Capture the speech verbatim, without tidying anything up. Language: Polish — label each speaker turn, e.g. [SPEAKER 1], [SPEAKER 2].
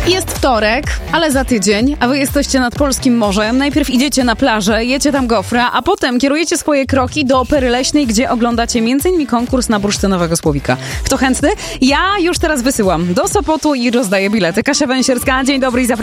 [SPEAKER 1] Jest wtorek, ale za tydzień, a wy jesteście nad polskim morzem. Najpierw idziecie na plażę, jecie tam gofra, a potem kierujecie swoje kroki do Opery Leśnej, gdzie oglądacie między innymi konkurs na bursztynowego słowika. Kto chętny? Ja już teraz wysyłam do Sopotu i rozdaję bilety. Kasia Węsierska, dzień dobry i zapraszam.